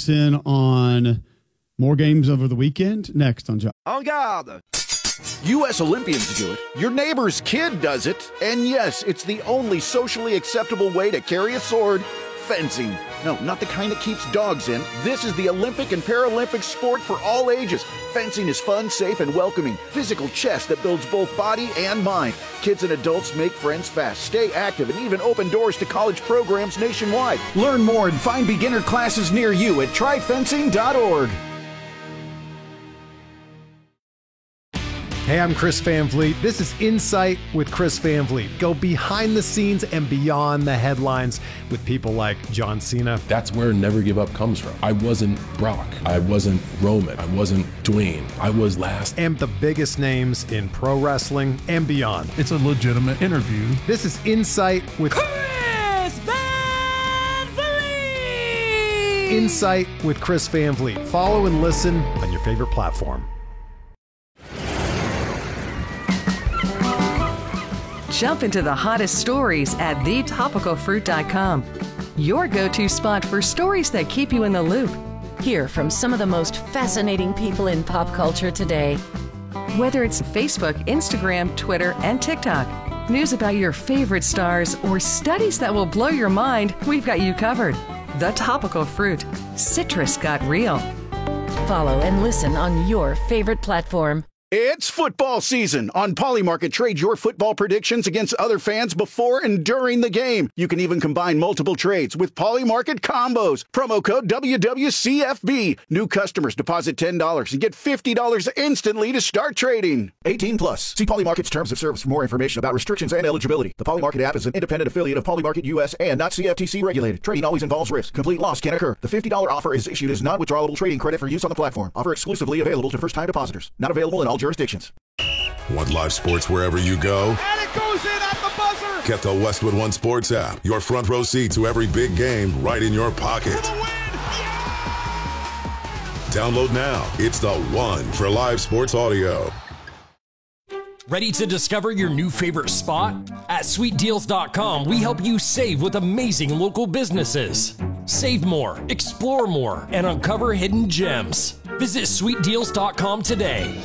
us in on more games over the weekend next on Job. En garde! U.S. Olympians do it. Your neighbor's kid does it. And yes, it's the only socially acceptable way to carry a sword. Fencing. No, not the kind that keeps dogs in. This is the Olympic and Paralympic sport for all ages. Fencing is fun, safe, and welcoming. Physical chess that builds both body and mind. Kids and adults make friends fast, stay active, and even open doors to college programs nationwide. Learn more and find beginner classes near you at tryfencing.org. Hey, I'm Chris Van Vliet. This is Insight with Chris Van Vliet. Go behind the scenes and beyond the headlines with people like John Cena. That's where Never Give Up comes from. I wasn't Brock. I wasn't Roman. I wasn't Dwayne. I was last. And the biggest names in pro wrestling and beyond. It's a legitimate interview. This is Insight with Chris Van Vliet. Insight with Chris Van Vliet. Follow and listen on your favorite platform. Jump into the hottest stories at thetopicalfruit.com. Your go-to spot for stories that keep you in the loop. Hear from some of the most fascinating people in pop culture today. Whether it's Facebook, Instagram, Twitter, and TikTok, news about your favorite stars, or studies that will blow your mind, we've got you covered. The Topical Fruit. Citrus got real. Follow and listen on your favorite platform. It's football season. On Polymarket, trade your football predictions against other fans before and during the game. You can even combine multiple trades with Polymarket combos. Promo code WWCFB. New customers deposit $10 and get $50 instantly to start trading. 18 plus. See Polymarket's terms of service for more information about restrictions and eligibility. The Polymarket app is an independent affiliate of Polymarket US and not CFTC regulated. Trading always involves risk. Complete loss can occur. The $50 offer is issued as non-withdrawable trading credit for use on the platform. Offer exclusively available to first-time depositors. Not available in all jurisdictions. Want live sports wherever you go? And it goes in at the buzzer. Get the Westwood One Sports app. Your front row seat to every big game right in your pocket. Download now. It's the one for live sports audio. Ready to discover your new favorite spot? At sweetdeals.com, we help you save with amazing local businesses. Save more, explore more, and uncover hidden gems. Visit sweetdeals.com today.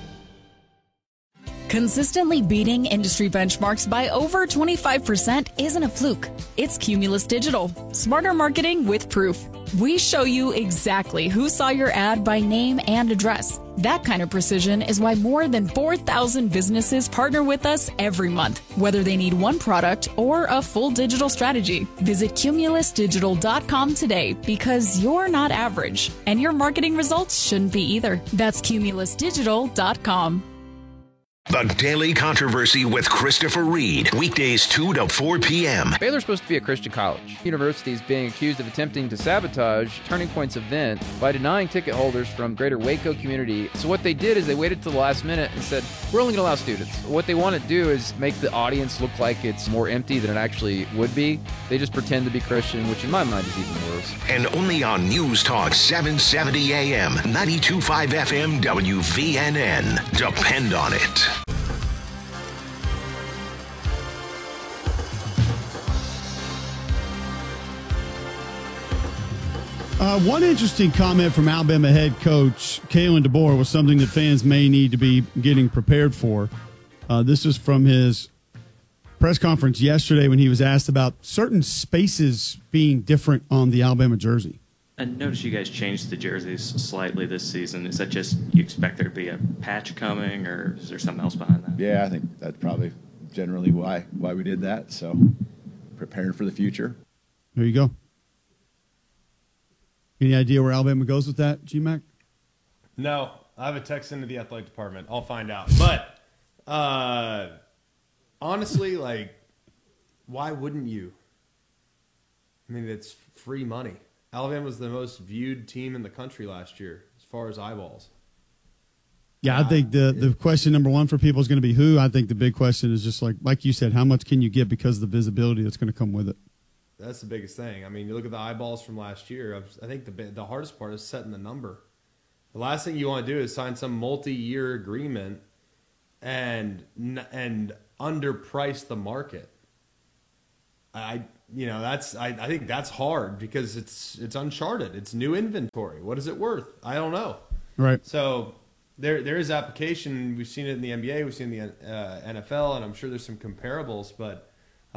Consistently beating industry benchmarks by over 25% isn't a fluke. It's Cumulus Digital. Smarter marketing with proof. We show you exactly who saw your ad by name and address. That kind of precision is why more than 4,000 businesses partner with us every month, whether they need one product or a full digital strategy. Visit cumulusdigital.com today because you're not average, and your marketing results shouldn't be either. That's cumulusdigital.com. The Daily Controversy with Christopher Reed. Weekdays 2 to 4 p.m. Baylor's supposed to be a Christian college. University is being accused of attempting to sabotage Turning Point's event by denying ticket holders from greater Waco community. So what they did is they waited till the last minute and said, we're only going to allow students. What they want to do is make the audience look like it's more empty than it actually would be. They just pretend to be Christian, which in my mind is even worse. And only on News Talk 770 AM, 92.5 FM, WVNN. Depend on it. One interesting comment from Alabama head coach Kalen DeBoer was something that fans may need to be getting prepared for. This is from his press conference yesterday when he was asked about certain spaces being different on the Alabama jersey. I noticed you guys changed the jerseys slightly this season. Is that just you expect there to be a patch coming, or is there something else behind that? Yeah, I think that's probably generally why we did that. So preparing for the future. There you go. Any idea where Alabama goes with that, G-Mac? No, I have a text into the athletic department. I'll find out. But honestly, like, why wouldn't you? I mean, it's free money. Alabama was the most viewed team in the country last year as far as eyeballs. Yeah, I think the question number one for people is going to be who. I think the big question is just like you said, how much can you get because of the visibility that's going to come with it? That's the biggest thing. I mean, you look at the eyeballs from last year. I think the hardest part is setting the number. The last thing you want to do is sign some multi-year agreement and underprice the market. I think that's hard because it's uncharted. It's new inventory. What is it worth? I don't know. Right. So there is application. We've seen it in the NBA. We've seen it in the NFL, and I'm sure there's some comparables. But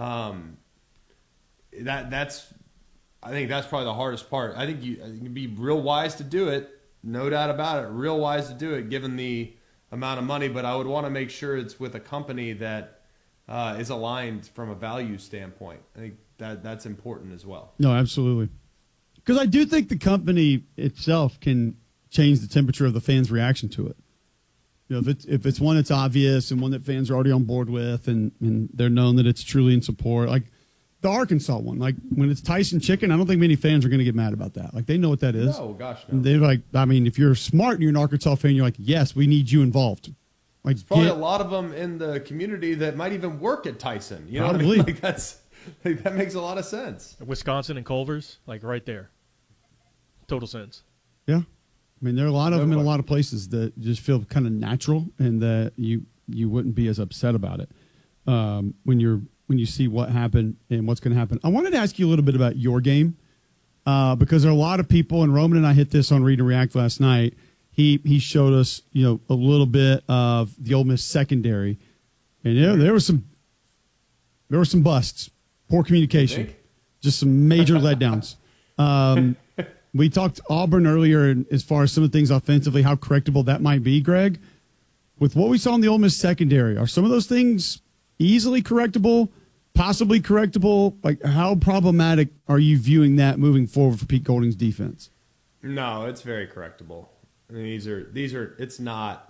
that's I think that's probably the hardest part. I think it'd be real wise to do it. No doubt about it. Real wise to do it given the amount of money. But I would want to make sure it's with a company that is aligned from a value standpoint. I think that's important as well. No, absolutely. Because I do think the company itself can change the temperature of the fans' reaction to it. If it's one that's obvious and one that fans are already on board with, and they're known that it's truly in support, like the Arkansas one, like when it's Tyson Chicken, I don't think many fans are going to get mad about that. Like they know what that is. No, gosh, no. They're like, I mean, if you're smart and you're an Arkansas fan, you're like, yes, we need you involved. Like there's probably a lot of them in the community that might even work at Tyson. You know what I mean? Like that makes a lot of sense. Wisconsin and Culver's, like right there. Total sense. Yeah. I mean, there are a lot of them in a lot of places that just feel kind of natural and that you wouldn't be as upset about it when you see what happened and what's going to happen. I wanted to ask you a little bit about your game because there are a lot of people, and Roman and I hit this on Read and React last night. He showed us, a little bit of the Ole Miss secondary, and there were some busts, poor communication, just some major letdowns. We talked Auburn earlier, and as far as some of the things offensively, how correctable that might be, Greg. With what we saw in the Ole Miss secondary, are some of those things easily correctable, possibly correctable? Like, how problematic are you viewing that moving forward for Pete Golding's defense? No, it's very correctable. I mean, these are. It's not.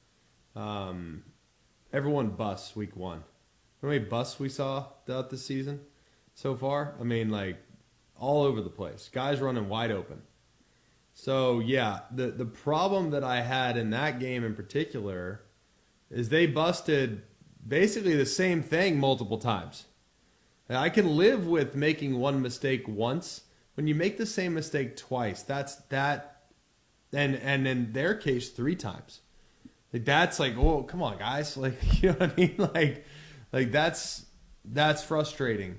Everyone busts week one. How many busts we saw throughout this season so far? I mean, like all over the place. Guys running wide open. So yeah, the problem that I had in that game in particular is they busted basically the same thing multiple times. And I can live with making one mistake once. When you make the same mistake twice, and in their case 3 times. Like that's like, oh, come on, guys. Like, you know what I mean? Like that's frustrating.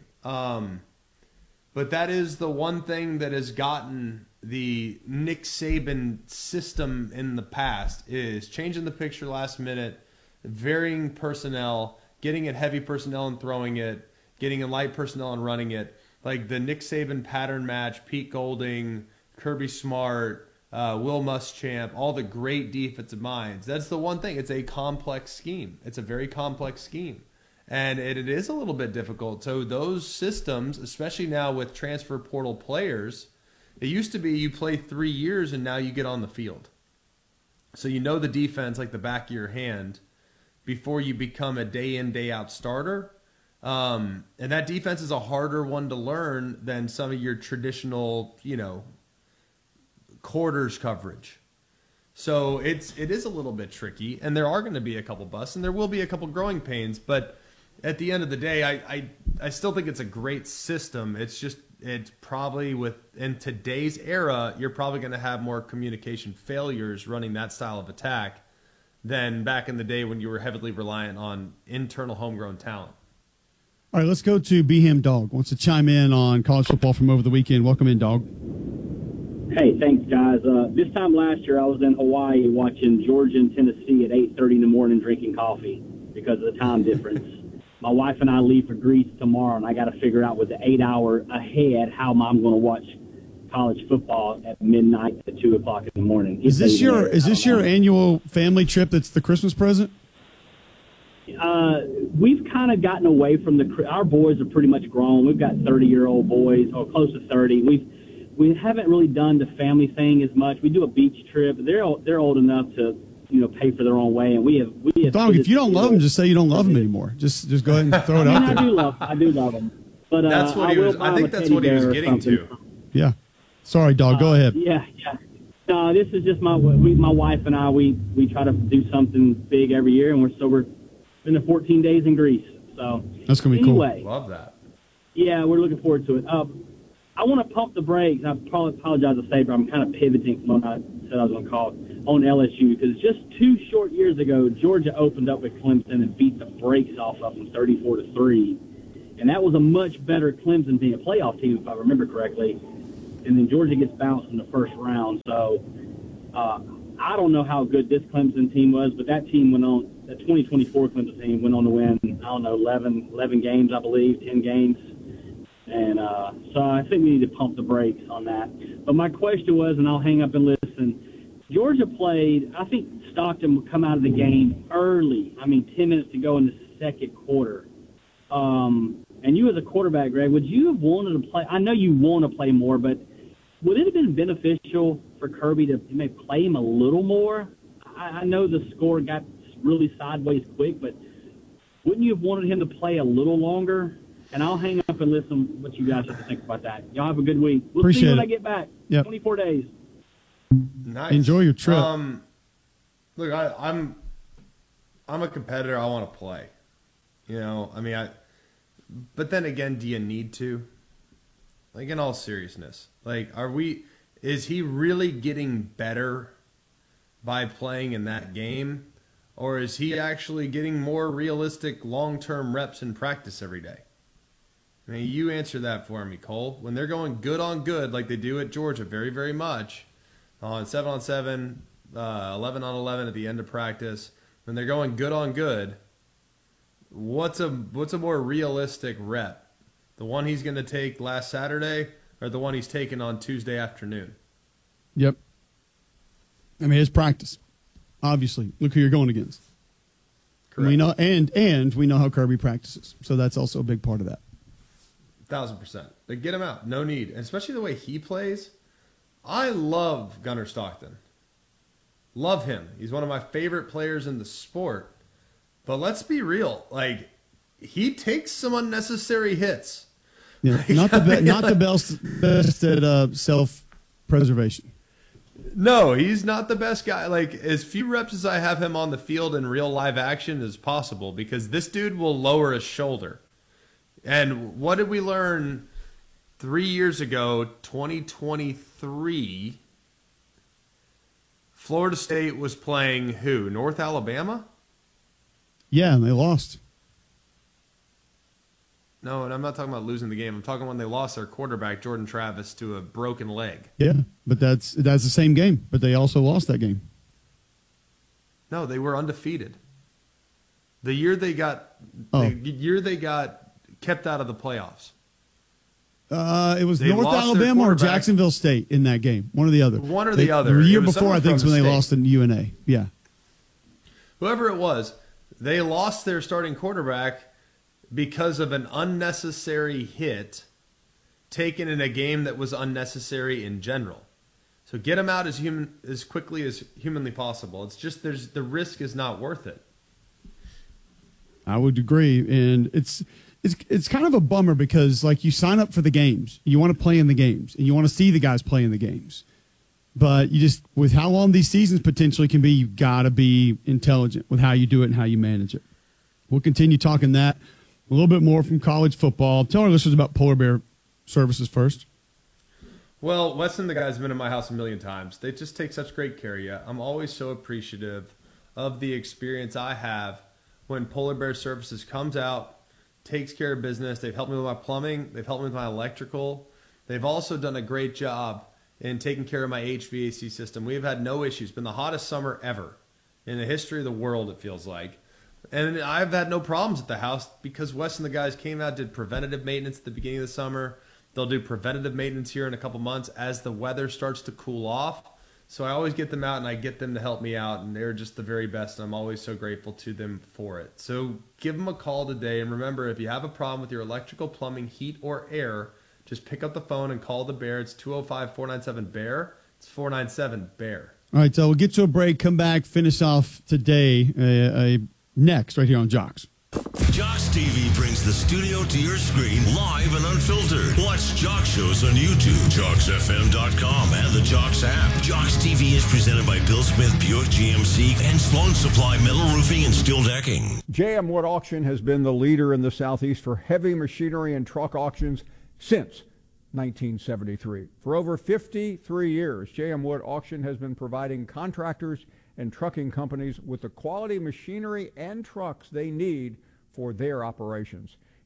But that is the one thing that has gotten the Nick Saban system in the past is changing the picture last minute, varying personnel, getting at heavy personnel and throwing it, getting in light personnel and running it. Like the Nick Saban pattern match, Pete Golding, Kirby Smart, Will Muschamp, all the great defensive minds. That's the one thing. It's a complex scheme. It's a very complex scheme. And it is a little bit difficult. So those systems, especially now with transfer portal players, it used to be you play 3 years and now you get on the field. So you know the defense like the back of your hand before you become a day in, day out starter. And that defense is a harder one to learn than some of your traditional, quarters coverage. So it is a little bit tricky, and there are going to be a couple busts, and there will be a couple growing pains. But at the end of the day, I still think it's a great system. It's probably in today's era, you're probably going to have more communication failures running that style of attack than back in the day when you were heavily reliant on internal homegrown talent. All right, let's go to Beham Dog. Wants to chime in on college football from over the weekend. Welcome in, Dog. Hey, thanks, guys. This time last year, I was in Hawaii watching Georgia and Tennessee at 8:30 in the morning drinking coffee because of the time difference. My wife and I leave for Greece tomorrow, and I got to figure out with the 8 hour ahead how I'm going to watch college football at midnight at 2 o'clock in the morning. Is this your annual family trip that's the Christmas present? We've kind of gotten away from our boys are pretty much grown. We've got 30-year-old boys, or close to 30. We haven't really done the family thing as much. We do a beach trip. They're old enough to pay for their own way, and we have. Dog, if you don't love them, just say you don't love them anymore. Just go ahead and throw it out there. I do love them, but that's what I think that's what he was getting to. Yeah. Sorry, Dog. Go ahead. Yeah. No, this is just my wife and I. We try to do something big every year, and we're spending 14 days in Greece. So that's gonna be cool. Love that. Yeah, we're looking forward to it. I want to pump the brakes. I probably apologize to say, but I'm kind of pivoting from what I said I was going to call on LSU because just 2 short years ago, Georgia opened up with Clemson and beat the brakes off of them 34-3. And that was a much better Clemson team, a playoff team, if I remember correctly. And then Georgia gets bounced in the first round. So I don't know how good this Clemson team was, but that team went on, the 2024 Clemson team went on to win, 11 games, I believe, 10 games. And so I think we need to pump the brakes on that. But my question was, and I'll hang up and listen, Georgia played, I think Stockton would come out of the game early. 10 minutes to go in the second quarter. And you as a quarterback, Greg, would you have wanted to play? I know you want to play more, but would it have been beneficial for Kirby to maybe play him a little more? I know the score got really sideways quick, but wouldn't you have wanted him to play a little longer? And I'll hang up and listen what you guys have to think about that. Y'all have a good week. We'll Appreciate see when it. I get back. Yep. 24 days. Nice. Enjoy your trip. Look, I'm a competitor. I want to play. But then again, do you need to? Like, in all seriousness, is he really getting better by playing in that game? Or is he actually getting more realistic long-term reps in practice every day? You answer that for me, Cole. When they're going good on good, like they do at Georgia very, very much, on 7-on-7, 11-on-11 at the end of practice, when they're going good on good, what's a more realistic rep? The one he's going to take last Saturday or the one he's taking on Tuesday afternoon? Yep. It's practice. Obviously, look who you're going against. Correct. We know, and we know how Kirby practices, so that's also a big part of that. 1,000%. But get him out. No need. And especially the way he plays. I love Gunnar Stockton. Love him. He's one of my favorite players in the sport. But let's be real. He takes some unnecessary hits. Yeah, not the best at self-preservation. No, he's not the best guy. As few reps as I have him on the field in real live action as possible, because this dude will lower his shoulder. And what did we learn 3 years ago, 2023? Florida State was playing who? North Alabama? Yeah, and they lost. No, and I'm not talking about losing the game. I'm talking when they lost their quarterback, Jordan Travis, to a broken leg. Yeah, but that's the same game. But they also lost that game. No, they were undefeated. The year they got kept out of the playoffs. It was North Alabama or Jacksonville State in that game. One or the other. One or the other. The year before, I think, is when they lost in UNA. Yeah. Whoever it was, they lost their starting quarterback because of an unnecessary hit taken in a game that was unnecessary in general. So get him out as quickly as humanly possible. It's just the risk is not worth it. I would agree, and it's kind of a bummer because you sign up for the games, you want to play in the games, and you want to see the guys play in the games, but you just, with how long these seasons potentially can be, you got to be intelligent with how you do it and how you manage it. We'll continue talking that a little bit more from college football. Tell our listeners about Polar Bear Services first. Well, Wes and the guys have been in my house a million times. They just take such great care of you. I'm always so appreciative of the experience I have when Polar Bear Services comes out, takes care of business. They've helped me with my plumbing. They've helped me with my electrical. They've also done a great job in taking care of my HVAC system. We've had no issues. It's been the hottest summer ever in the history of the world, it feels like. And I've had no problems at the house because Wes and the guys came out, did preventative maintenance at the beginning of the summer. They'll do preventative maintenance here in a couple months as the weather starts to cool off. So I always get them out and I get them to help me out, and they're just the very best. And I'm always so grateful to them for it. So give them a call today. And remember, if you have a problem with your electrical, plumbing, heat, or air, just pick up the phone and call the Bear. It's 205-497-BEAR. It's 497-BEAR. All right, so we'll get to a break, come back, finish off today next right here on Jocks. Jocks TV brings the studio to your screen live and unfiltered. Watch Jocks shows on YouTube, JocksFM.com, and the Jocks app. Jocks TV is presented by Bill Smith Buick GMC and Sloan Supply Metal Roofing and Steel Decking. J.M. Wood Auction has been the leader in the Southeast for heavy machinery and truck auctions since 1973. For over 53 years, J.M. Wood Auction has been providing contractors and trucking companies with the quality machinery and trucks they need for their operations.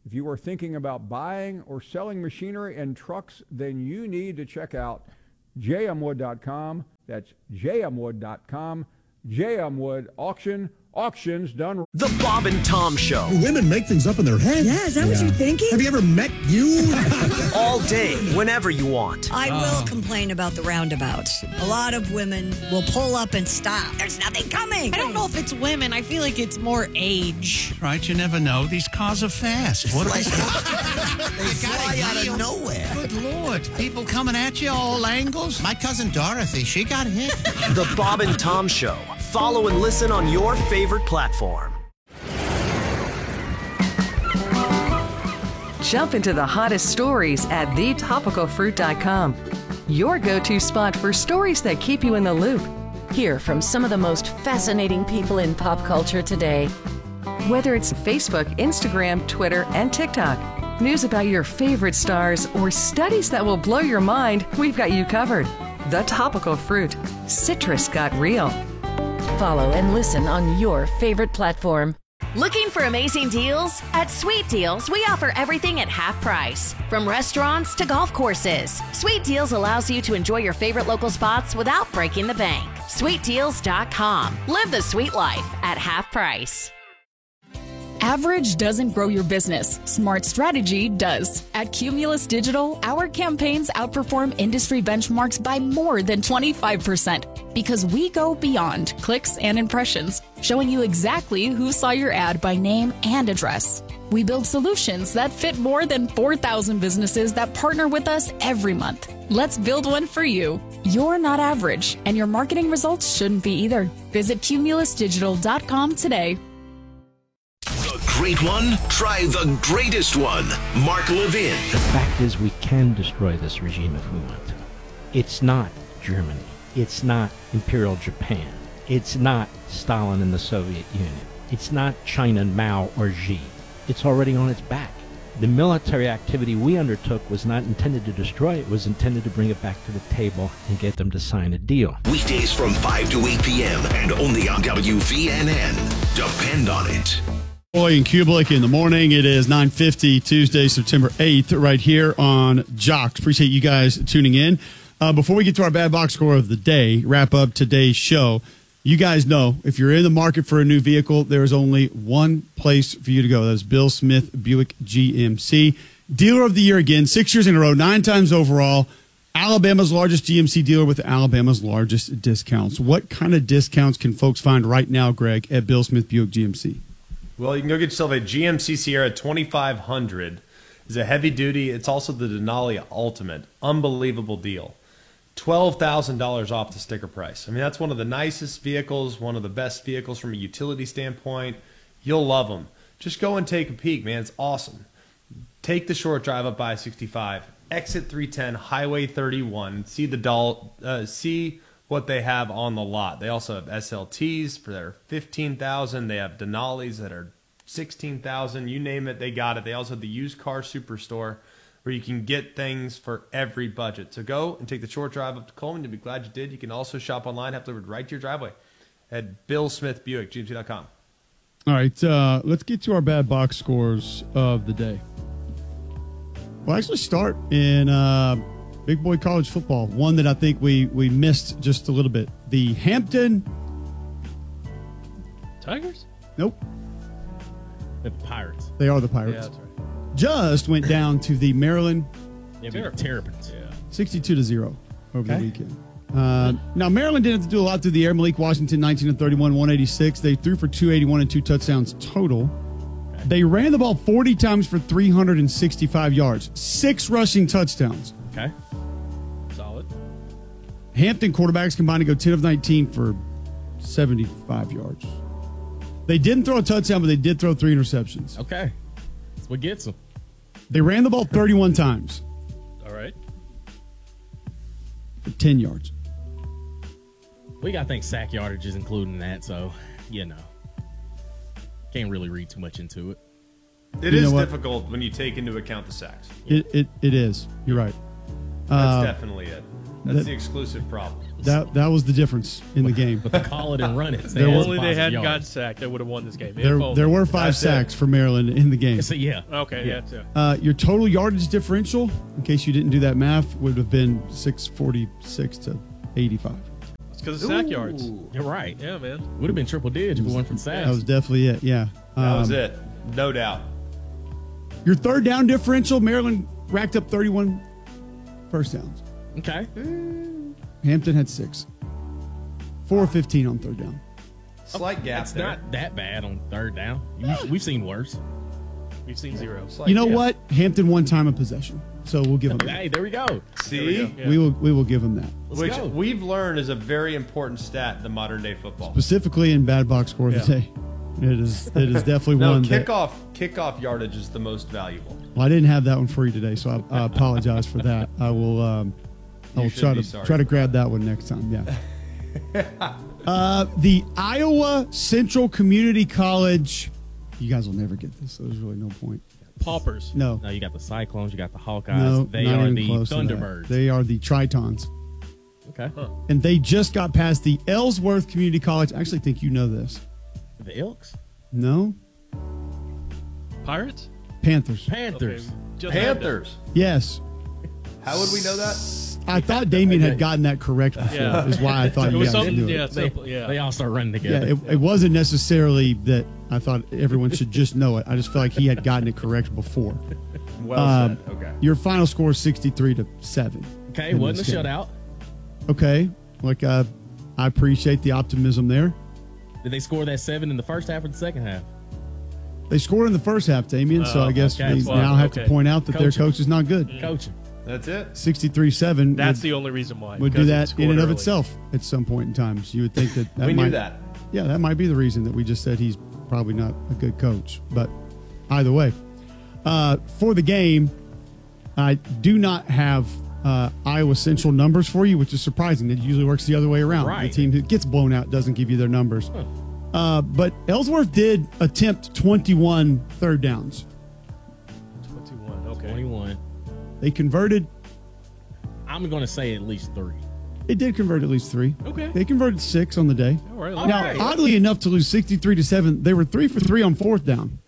If you are thinking about buying or selling machinery and trucks, then you need to check out jmwood.com. That's jmwood.com. JM Wood Auctions done. The Bob and Tom Show. Do women make things up in their head? Yeah, is that what you're thinking? Have you ever met you? All day, whenever you want. I will complain about the roundabouts. A lot of women will pull up and stop. There's nothing coming. I don't know if it's women. I feel like it's more age. Right, you never know. These cars are fast. What are they? They fly out of nowhere. Good Lord. People coming at you all angles. My cousin Dorothy, she got hit. The Bob and Tom Show. Follow and listen on your favorite platform. Jump into the hottest stories at thetopicalfruit.com. Your go-to spot for stories that keep you in the loop. Hear from some of the most fascinating people in pop culture today. Whether it's Facebook, Instagram, Twitter, and TikTok, news about your favorite stars, or studies that will blow your mind, we've got you covered. The Topical Fruit. Citrus got real. Follow and listen on your favorite platform. Looking for amazing deals? At Sweet Deals, we offer everything at half price. From restaurants to golf courses, Sweet Deals allows you to enjoy your favorite local spots without breaking the bank. SweetDeals.com. Live the sweet life at half price. Average doesn't grow your business. Smart strategy does. At Cumulus Digital, our campaigns outperform industry benchmarks by more than 25% because we go beyond clicks and impressions, showing you exactly who saw your ad by name and address. We build solutions that fit more than 4,000 businesses that partner with us every month. Let's build one for you. You're not average, and your marketing results shouldn't be either. Visit cumulusdigital.com today. Great one? Try the greatest one. Mark Levin. The fact is we can destroy this regime if we want to. It's not Germany. It's not Imperial Japan. It's not Stalin and the Soviet Union. It's not China and Mao or Xi. It's already on its back. The military activity we undertook was not intended to destroy it. It was intended to bring it back to the table and get them to sign a deal. Weekdays from 5 to 8 p.m. and only on WVNN. Depend on it. Boy and Kublik in the morning. It is 9:50 Tuesday, September 8th, right here on Jocks. Appreciate you guys tuning in. Before we get to our bad box score of the day, wrap up today's show, you guys know if you're in the market for a new vehicle, there is only one place for you to go. That's Bill Smith Buick GMC. Dealer of the year again, 6 years in a row, 9 times overall. Alabama's largest GMC dealer with Alabama's largest discounts. What kind of discounts can folks find right now, Greg, at Bill Smith Buick GMC? Well, you can go get yourself a GMC Sierra 2500. It's a heavy duty. It's also the Denali Ultimate. Unbelievable deal. $12,000 off the sticker price. I mean, that's one of the nicest vehicles, one of the best vehicles from a utility standpoint. You'll love them. Just go and take a peek, man. It's awesome. Take the short drive up I-65. Exit 310, Highway 31. See what they have on the lot. They also have SLTs that are $15,000. They have Denali's that are $16,000. You name it, they got it. They also have the used car superstore where you can get things for every budget. So go and take the short drive up to Coleman. You'll be glad you did. You can also shop online, have delivered right to your driveway at Bill Smith Buick, GMC.com. All right, let's get to our bad box scores of the day. We'll actually start in big boy college football, one that I think we missed just a little bit. The Hampton Tigers? Nope. The Pirates. They are the Pirates. Yeah, that's right. Just went down to the Maryland Terrapins. Yeah. 62-0 over the weekend. Now, Maryland didn't have to do a lot through the air. Malik Washington, 19 of 31, 186. They threw for 281 and 2 touchdowns total. Okay. They ran the ball 40 times for 365 yards, 6 rushing touchdowns. Okay. Solid. Hampton quarterbacks combined to go 10 of 19 for 75 yards. They didn't throw a touchdown, but they did throw 3 interceptions. Okay. That's what gets them. They ran the ball 31 times. All right. For 10 yards. We got to think sack yardage is included in that, so, can't really read too much into it. It is difficult when you take into account the sacks. It is. You're right. That's definitely it. That's the exclusive problem. That was the difference in the game. Call it and run it. If only they hadn't gotten sacked, they would have won this game. There were 5 sacks for Maryland in the game. So, yeah. Okay, yeah. Your total yardage differential, in case you didn't do that math, would have been 646 to 85. It's because of sack yards. You're right. Yeah, man. Would have been triple digits if we went from sacks. That was definitely it, yeah. That was it. No doubt. Your third down differential, Maryland racked up 31 first downs. Okay. Hampton had 6. 4-15 on third down. Slight gap It's there. not that bad on third down. We've seen worse. We've seen 0. You know what? Hampton won time of possession, so we'll give them that. Hey, there we go. See? We will give them that. Which we've learned is a very important stat in the modern day football. Specifically in bad box score of the day. It is definitely No, one kickoff yardage is the most valuable. Well, I didn't have that one for you today, so I apologize for that. I will try to grab that one next time. Yeah. The Iowa Central Community College. You guys will never get this, so there's really no point. Paupers. No, you got the Cyclones, you got the Hawkeyes. no, They not are even the close to that. Thunderbirds. They are the Tritons. Okay. And they just got past the Ellsworth Community College. I actually think you know this. The Elks? No. Pirates? Panthers. Panthers. Okay, Panthers. Yes. How would we know that? I thought Damien had gotten that correct before. Yeah. Is why I thought It you was guys something- knew yeah, it. simple, yeah. They all start running together. Yeah, it wasn't necessarily that I thought everyone should just know it. I just feel like he had gotten it correct before. Well said. Okay. Your final score is 63-7. Okay, in wasn't a this game. shutout. Okay, I appreciate the optimism there. Did they score that 7 in the first half or the second half? They scored in the first half, Damien, so I guess okay. we now have to point out that their Coaching. coach is not good. Coaching. That's it. 63-7. That's the only reason why. Would do because it that scored in and of early. itself at some point in time. So you would think that We might, knew that. Yeah, that might be the reason that we just said he's probably not a good coach. But either way, for the game, I do not have Iowa Central numbers for you, which is surprising. It usually works the other way around. Right. The team who gets blown out doesn't give you their numbers. But Ellsworth did attempt 21 third downs. 21, okay. 21. They converted. I'm going to say at least 3. It did convert at least 3. Okay. They converted 6 on the day. All right, Now, okay. oddly enough, to lose 63-7, they were 3 for 3 on fourth down.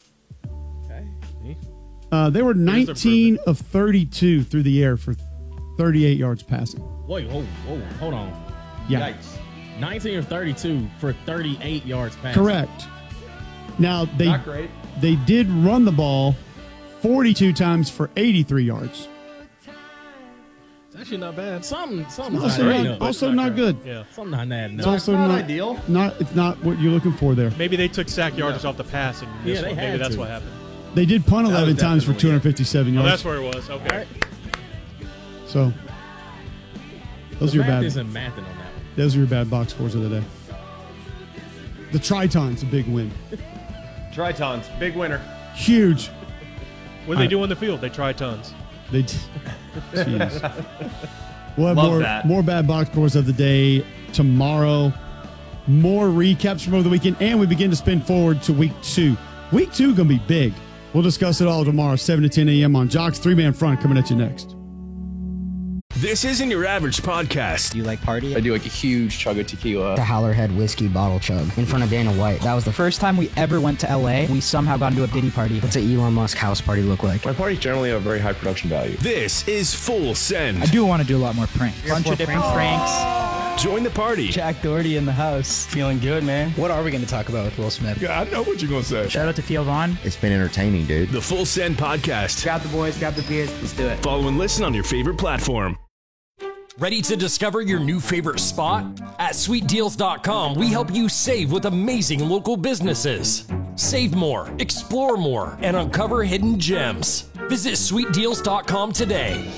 Okay. They were 19 of 32 through the air for 38 yards passing. Wait, hold on. Yeah. Yikes. 19 or 32 for 38 yards passing. Correct. Now, Not great. they did run the ball 42 times for 83 yards. It's actually not bad. Something Also not good. Yeah. Something not adding It's up. also not not ideal. It's not what you're looking for there. Maybe they took sack yardage off the passing. in this Yeah, they one. had Maybe that's to. what happened. They did punt That 11 was times for definitely it. 257 Oh, yards. that's where it was. Okay. So those The are your math bad. isn't mathing on that one. Those are your bad box scores of the day. The Tritons, a big win. Tritons, big winner. Huge. What do they do on the field? They try tons. They Jeez. We'll have Love more bad box scores of the day tomorrow. More recaps from over the weekend, and we begin to spin forward to week 2. Week 2 going to be big. We'll discuss it all tomorrow, 7 to 10 a.m. on Jock's 3-Man Front, coming at you next. This isn't your average podcast. You like party? I do like a huge chug of tequila. The Howlerhead whiskey bottle chug in front of Dana White. That was the first time we ever went to LA. We somehow got into a Diddy party. What's an Elon Musk house party look like? My parties generally have very high production value. This is Full Send. I do want to do a lot more pranks. Bunch of different pranks. Join the party. Jack Doherty in the house. Feeling good, man. What are we going to talk about with Will Smith? I know what you're going to say. Shout out to Theo Vaughn. It's been entertaining, dude. The Full Send podcast. Grab the boys, grab the beers. Let's do it. Follow and listen on your favorite platform. Ready to discover your new favorite spot? At SweetDeals.com, we help you save with amazing local businesses. Save more, explore more, and uncover hidden gems. Visit SweetDeals.com today.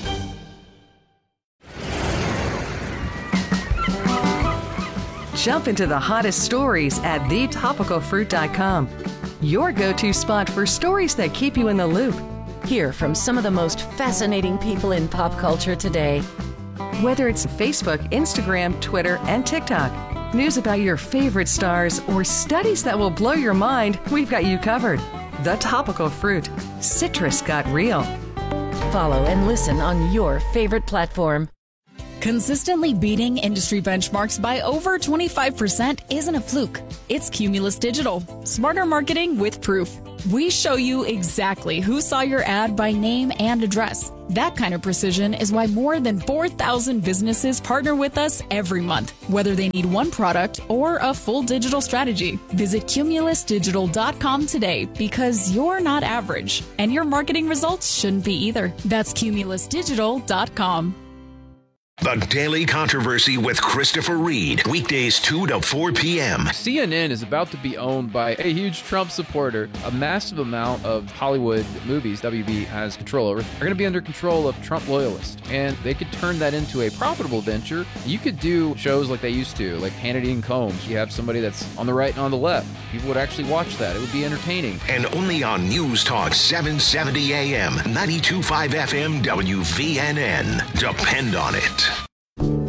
Jump into the hottest stories at thetopicalfruit.com. Your go-to spot for stories that keep you in the loop. Hear from some of the most fascinating people in pop culture today. Whether it's Facebook, Instagram, Twitter, and TikTok, news about your favorite stars, or studies that will blow your mind, we've got you covered. The Topical Fruit. Citrus got real. Follow and listen on your favorite platform. Consistently beating industry benchmarks by over 25% isn't a fluke. It's Cumulus Digital. Smarter marketing with proof. We show you exactly who saw your ad by name and address. That kind of precision is why more than 4,000 businesses partner with us every month, whether they need one product or a full digital strategy. Visit cumulusdigital.com today because you're not average, and your marketing results shouldn't be either. That's cumulusdigital.com. The Daily Controversy with Christopher Reed. Weekdays 2 to 4 p.m. CNN is about to be owned by a huge Trump supporter. A massive amount of Hollywood movies WB has control over are going to be under control of Trump loyalists. And they could turn that into a profitable venture. You could do shows like they used to, like Hannity and Combs. You have somebody that's on the right and on the left. People would actually watch that. It would be entertaining. And only on News Talk 770 AM, 92.5 FM, WVNN. Depend on it.